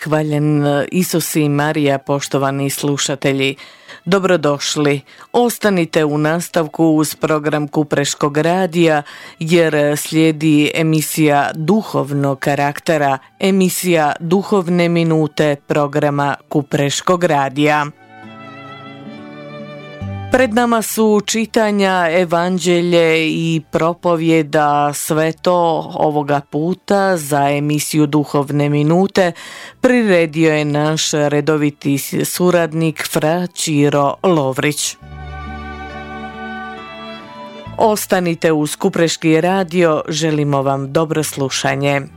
hvaljen Isus i Marija, poštovani slušatelji. Dobrodošli. Ostanite u nastavku uz program Kupreškog radija jer slijedi emisija duhovnog karaktera, emisija Duhovne minute programa Kupreškog radija. Pred nama su čitanja, evanđelje i propovjeda, sve to ovoga puta za emisiju Duhovne minute priredio je naš redoviti suradnik Fra Ćiro Lovrić. Ostanite uz Kupreški radio, želimo vam dobro slušanje.